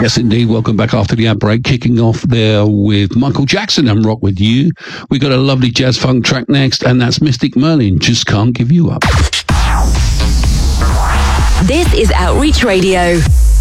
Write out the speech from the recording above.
Yes, indeed. Welcome back after the ad break. Kicking off there with Michael Jackson and Rock With You. We got a lovely jazz funk track next, and that's Mystic Merlin, Just Can't Give You Up. This is Outreach Radio.